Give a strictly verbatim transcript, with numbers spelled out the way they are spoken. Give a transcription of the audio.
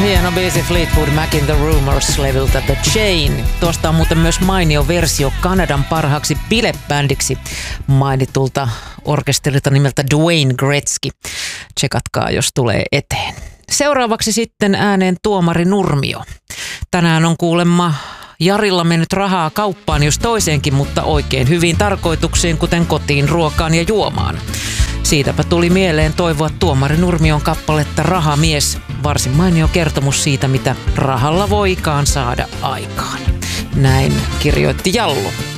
Hieno biisi Fleetwood Macin The Rumours-levyltä The Chain. Tuosta on muuten myös mainio versio Kanadan parhaaksi bilebändiksi mainitulta orkesterilta nimeltä Dwayne Gretzky. Tsekatkaa, jos tulee eteen. Seuraavaksi sitten ääneen Tuomari Nurmio. Tänään on kuulemma Jarilla mennyt rahaa kauppaan jos toiseenkin, mutta oikein hyviin tarkoituksiin, kuten kotiin, ruokaan ja juomaan. Siitäpä tuli mieleen toivoa Tuomari Nurmion kappaletta Rahamies. Varsin mainio kertomus siitä, mitä rahalla voikaan saada aikaan. Näin kirjoitti Jallu.